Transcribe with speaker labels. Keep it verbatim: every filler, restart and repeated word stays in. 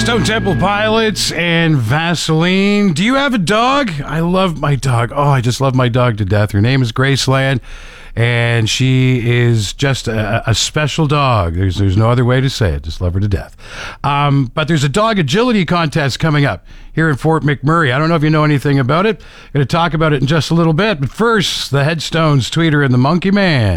Speaker 1: Stone Temple Pilots and Vaseline. Do you have a dog? I love my dog. Oh, I just love my dog to death. Her name is Graceland, and she is just a, a special dog. There's there's no other way to say it. Just love her to death. Um, but there's a dog agility contest coming up here in Fort McMurray. I don't know if you know anything about it. Going to talk about it in just a little bit. But first, the Headstones tweeter and the Monkey Man.